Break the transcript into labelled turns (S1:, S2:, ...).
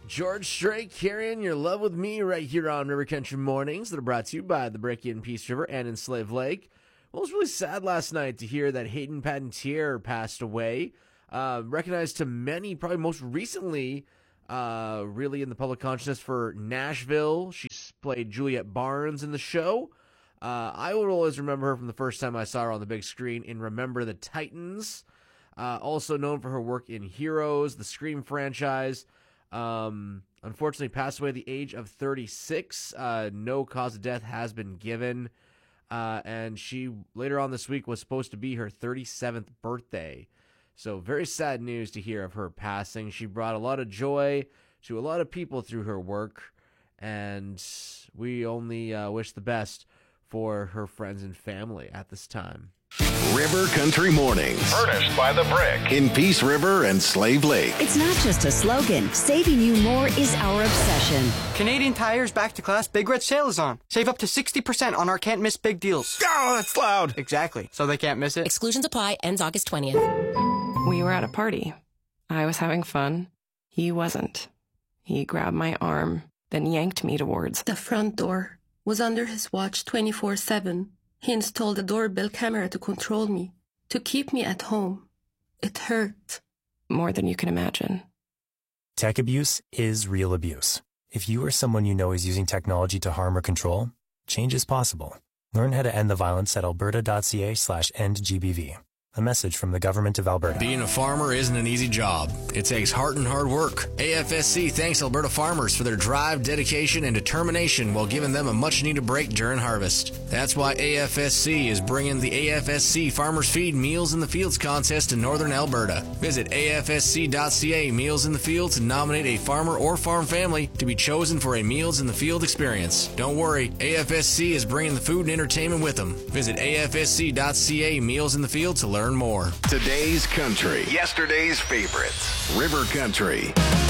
S1: George Strait carrying your love with me right here on River Country Mornings that are brought to you by the Brick in Peace River and in Slave Lake. Well, it was really sad last night to hear that Hayden Panettiere passed away. Recognized to many, probably most recently, really in the public consciousness for Nashville. She played Juliet Barnes in the show. I will always remember her from the first time I saw her on the big screen in Remember the Titans. Also known for her work in Heroes, the Scream franchise. Unfortunately passed away at the age of 36. No cause of death has been given. And she, later on this week, was supposed to be her 37th birthday. So very sad news to hear of her passing. She brought a lot of joy to a lot of people through her work. And we only wish the best for her friends and family at this time.
S2: River Country Mornings.
S3: Furnished by The Brick.
S2: In Peace River and Slave Lake.
S4: It's not just a slogan. Saving you more is our obsession.
S5: Canadian Tire's Back to Class Big Red Sale is on. Save up to 60% on our can't miss big deals.
S2: Oh, that's loud.
S5: Exactly. So they can't miss it.
S6: Exclusions apply. Ends August 20th.
S7: We were at a party. I was having fun. He wasn't. He grabbed my arm, then yanked me towards
S8: the front door. Was under his watch 24/7. He installed a doorbell camera to control me, to keep me at home. It hurt.
S7: more than you can imagine.
S9: Tech abuse is real abuse. If you or someone you know is using technology to harm or control, change is possible. Learn how to end the violence at alberta.ca/endgbv. A message from the Government of Alberta.
S10: Being a farmer isn't an easy job. It takes heart and hard work. AFSC thanks Alberta farmers for their drive, dedication, and determination while giving them a much-needed break during harvest. That's why AFSC is bringing the AFSC Farmers Feed Meals in the Fields contest to Northern Alberta. Visit afsc.ca Meals in the Field to nominate a farmer or farm family to be chosen for a Meals in the Field experience. Don't worry, AFSC is bringing the food and entertainment with them. Visit afsc.ca Meals in the Field to learn more.
S2: Today's country, yesterday's favorites. River Country.